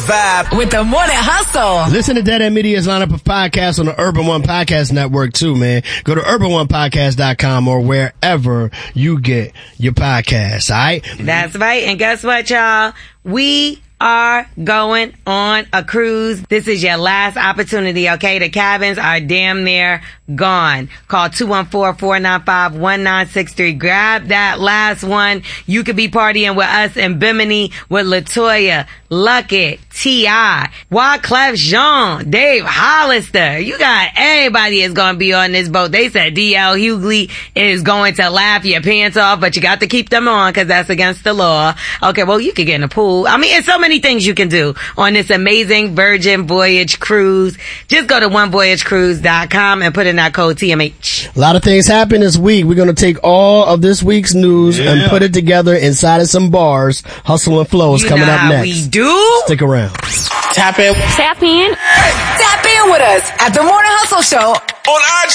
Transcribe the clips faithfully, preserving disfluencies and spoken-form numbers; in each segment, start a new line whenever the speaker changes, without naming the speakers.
vibe
with the Morning Hustle.
Listen to Dead End Media's lineup of podcasts on the Urban One Podcast Network too, man. Go to urban one podcast dot com or wherever you get your podcasts, all right?
That's right. And guess what, y'all? We are going on a cruise. This is your last opportunity, okay? The cabins are damn near gone. Call two one four, four nine five, one nine six three. Grab that last one. You could be partying with us in Bimini with LaToya, Luckett, T I, Wyclef Jean, Dave Hollister. You got everybody is going to be on this boat. They said D L Hughley is going to laugh your pants off, but you got to keep them on because that's against the law. Okay, well, you could get in the pool. I mean, it's so many things you can do on this amazing Virgin Voyage cruise. Just go to one voyage cruise dot com and put in that code T M H.
A lot of things happen this week. We're going to take all of this week's news yeah. and put it together inside of some bars. Hustle and Flow is
you
coming
know
up
how
next.
We do.
Stick around.
Tap in. Tap in. Tap in with us at the Morning Hustle Show
on I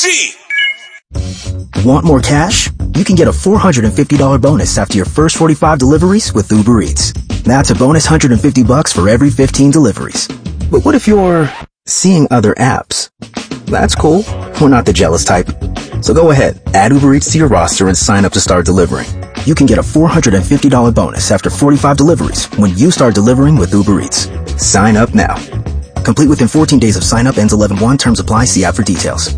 G.
Want more cash? You can get a four hundred fifty dollars bonus after your first forty-five deliveries with Uber Eats. That's a bonus one hundred fifty bucks for every fifteen deliveries. But what if you're seeing other apps? That's cool. We're not the jealous type. So go ahead, add Uber Eats to your roster and sign up to start delivering. You can get a four hundred fifty dollars bonus after forty-five deliveries when you start delivering with Uber Eats. Sign up now. Complete within fourteen days of sign up, ends eleven one. Terms apply. See app for details.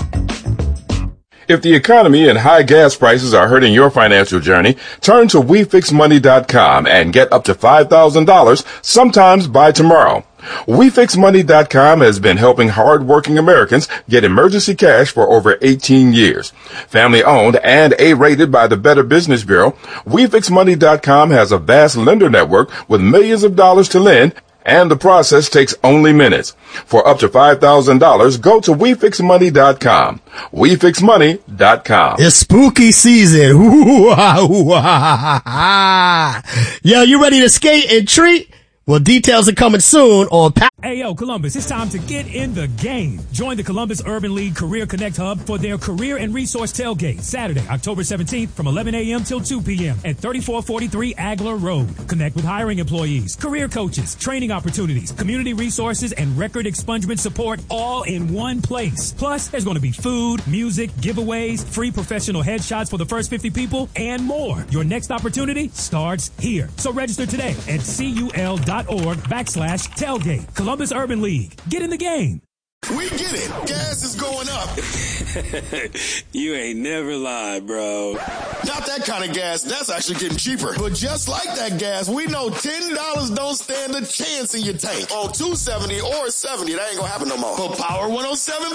If the economy and high gas prices are hurting your financial journey, turn to we fix money dot com and get up to five thousand dollars sometimes by tomorrow. we fix money dot com has been helping hard-working Americans get emergency cash for over eighteen years. Family-owned and A-rated by the Better Business Bureau, we fix money dot com has a vast lender network with millions of dollars to lend, and the process takes only minutes. For up to five thousand dollars, go to we fix money dot com. we fix money dot com.
It's spooky season. Ooh-ah, ooh-ah. Yo, you ready to skate and treat? Well, details are coming soon on... Pa-
Hey, yo, Columbus, it's time to get in the game. Join the Columbus Urban League Career Connect Hub for their Career and Resource Tailgate, Saturday, October seventeenth from eleven a.m. till two p.m. at thirty-four forty-three Agler Road. Connect with hiring employees, career coaches, training opportunities, community resources, and record expungement support all in one place. Plus, there's going to be food, music, giveaways, free professional headshots for the first fifty people, and more. Your next opportunity starts here. So register today at cul.org backslash tailgate. Columbus Urban League. Get in the game.
We get it. Gas is going up.
You ain't never lied, bro.
Not that kind of gas. That's actually getting cheaper. But just like that gas, we know ten dollars don't stand a chance in your tank. On two seventy or seventy, that ain't gonna happen no more. For Power one oh seven